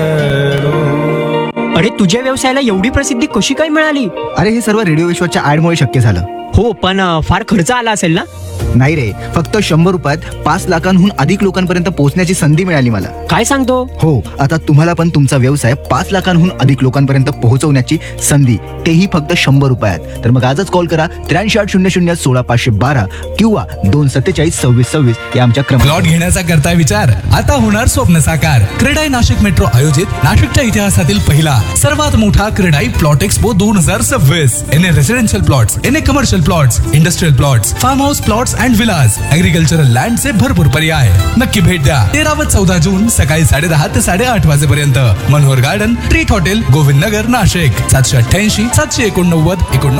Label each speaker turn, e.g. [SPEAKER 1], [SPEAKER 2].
[SPEAKER 1] अरे तुझ्या व्यवसायाला एवढी प्रसिद्धी कशी काय मिळाली?
[SPEAKER 2] अरे हे सर्व रेडिओ विश्वाच्या ऍडमुळे शक्य झालं.
[SPEAKER 1] हो पण फार खर्च आला असेल ना?
[SPEAKER 2] नाही रे, फक्त 100 रुपयात 5 लाखांहून अधिक लोकांपर्यंत पोहोचण्याची संधी मिळाली मला.
[SPEAKER 1] काय सांगतो?
[SPEAKER 2] हो, आता तुम्हाला पण तुमचा व्यवसाय 5 लाखांहून अधिक लोकांपर्यंत पोहोचवण्याची संधी, तेही फक्त 100 रुपयात. तर मग आजच कॉल करा 8380016512 किंवा 2472626 या आमच्या
[SPEAKER 3] प्लॉट
[SPEAKER 2] क्रमांकावर.
[SPEAKER 3] घेण्याचा करता विचार आता होणार स्वप्न साकार. क्रेडाई नाशिक मेट्रो आयोजित नाशिकच्या इतिहासातील पहिला सर्वात मोठा क्रेडाई प्लॉट एक्सपो 2026. याने रेसिडेन्शियल प्लॉट्स, याने commercial plots, industrial plots, form house plots and Vilas, agricultural लँडचे भरपूर पर्याय. नक्की भेट द्या. 13 व 14 जून सकाळी 10:30 ते 8:30 वाजेपर्यंत. Manohar garden, treat hotel, Govind Nagar, Nashik. 788 789 89